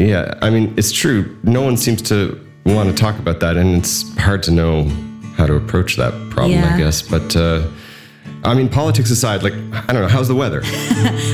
Yeah, I mean, it's true. No one seems to want to talk about that, and it's hard to know how to approach that problem, I guess. But, I mean, politics aside, like, I don't know, how's the weather?